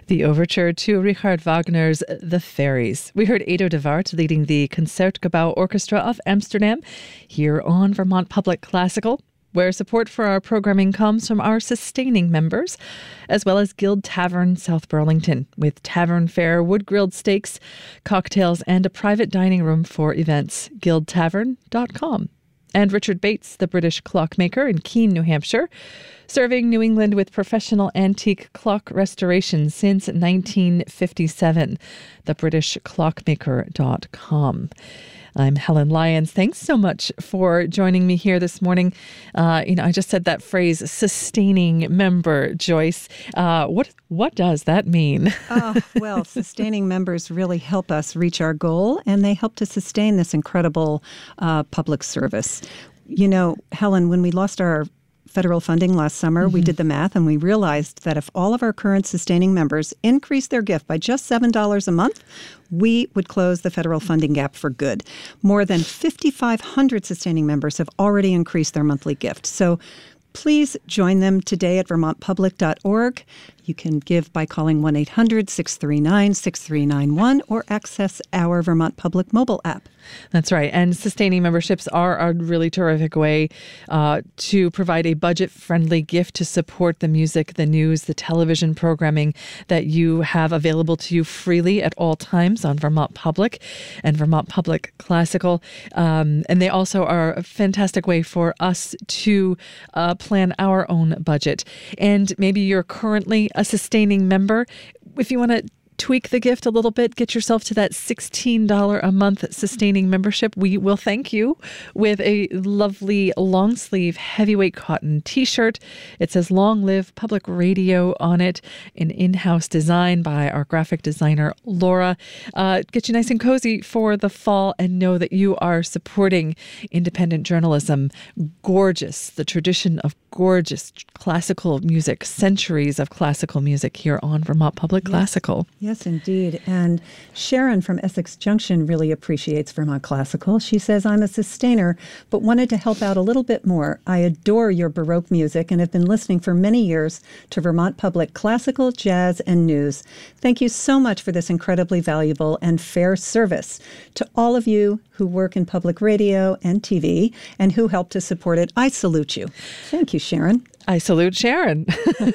The overture to Richard Wagner's The Fairies. We heard Edo de Waard leading the Concertgebouw Orchestra of Amsterdam here on Vermont Public Classical, where support for our programming comes from our sustaining members, as well as Guild Tavern South Burlington, with tavern fare, wood-grilled steaks, cocktails, and a private dining room for events. guildtavern.com. And Richard Bates, the British clockmaker in Keene, New Hampshire, serving New England with professional antique clock restoration since 1957. thebritishclockmaker.com. I'm Helen Lyons. Thanks so much for joining me here this morning. I just said that phrase, sustaining member, Joyce. What does that mean? Well, sustaining members really help us reach our goal, and they help to sustain this incredible public service. You know, Helen, when we lost our federal funding last summer, we did the math and we realized that if all of our current sustaining members increased their gift by just $7 a month, we would close the federal funding gap for good. More than 5,500 sustaining members have already increased their monthly gift. So please join them today at vermontpublic.org. You can give by calling 1-800-639-6391 or access our Vermont Public mobile app. That's right. And sustaining memberships are a really terrific way to provide a budget-friendly gift to support the music, the news, the television programming that you have available to you freely at all times on Vermont Public and Vermont Public Classical. And they also are a fantastic way for us to plan our own budget. And maybe you're currently a sustaining member. If you want to tweak the gift a little bit, get yourself to that $16 a month sustaining membership. We will thank you with a lovely long sleeve heavyweight cotton t-shirt. It says Long Live Public Radio on it, an in-house design by our graphic designer, Laura. Get you nice and cozy for the fall and know that you are supporting independent journalism. Gorgeous, the tradition of gorgeous classical music, centuries of classical music here on Vermont Public Classical. Yes, indeed. And Sharon from Essex Junction really appreciates Vermont Classical. She says, I'm a sustainer, but wanted to help out a little bit more. I adore your Baroque music and have been listening for many years to Vermont Public Classical, Jazz, and News. Thank you so much for this incredibly valuable and fair service. To all of you who work in public radio and TV and who help to support it, I salute you. Thank you, Sharon. I salute Sharon.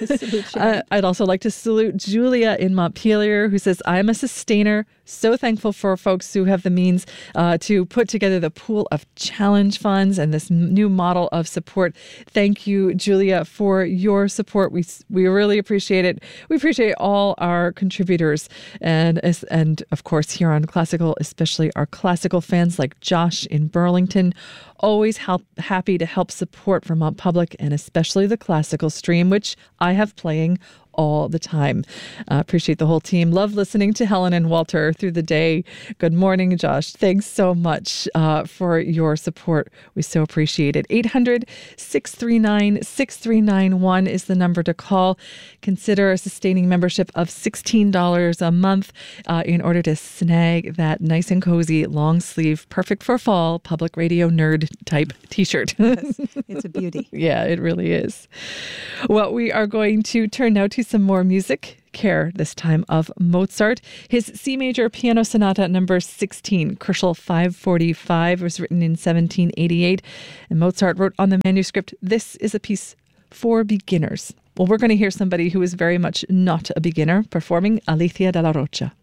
I'd also like to salute Julia in Montpelier, who says, I'm a sustainer. So thankful for folks who have the means to put together the pool of challenge funds and this new model of support. Thank you, Julia, for your support. We really appreciate it. We appreciate all our contributors and of course here on Classical, especially our classical fans like Josh in Burlington. Always happy to help support Vermont Public and especially the classical stream, which I have playing all the time. Appreciate the whole team. Love listening to Helen and Walter through the day. Good morning, Josh. Thanks so much for your support. We so appreciate it. 800-639-6391 is the number to call. Consider a sustaining membership of $16 a month in order to snag that nice and cozy long sleeve, perfect for fall, public radio nerd type t-shirt. Yes, it's a beauty. Yeah, it really is. Well, we are going to turn now to some more music. Care, this time of Mozart. His C major piano sonata number 16, Kerschel 545, was written in 1788. And Mozart wrote on the manuscript, this is a piece for beginners. Well, we're going to hear somebody who is very much not a beginner performing Alicia de la Rocha.